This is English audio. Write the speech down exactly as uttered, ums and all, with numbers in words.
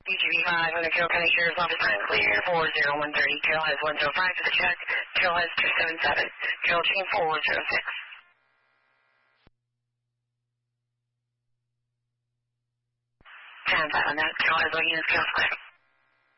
D G B five, on the Carroll County Sheriff's Office, line clear, four zero one three. Carroll has one zero five for the check. Carroll has two seven seven. Carroll chain four zero six. ten five on that. Carroll has one unit, Carroll square.